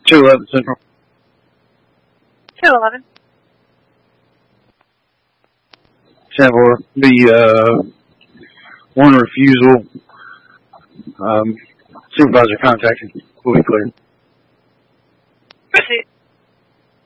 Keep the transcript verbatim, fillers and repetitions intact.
two eleven Central. two eleven. Sample the uh, one refusal. Um, supervisor contacted. Will be clear. Proceed.